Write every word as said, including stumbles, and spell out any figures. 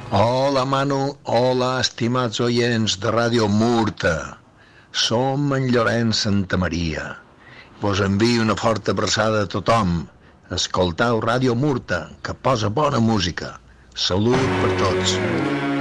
Hola, Manu. Hola, estimats oients de Ràdio Murta. Som en Llorenç Santamaria. Vos envio una forta abraçada a tothom. Escoltau Ràdio Murta, que posa bona música. Salut per tots.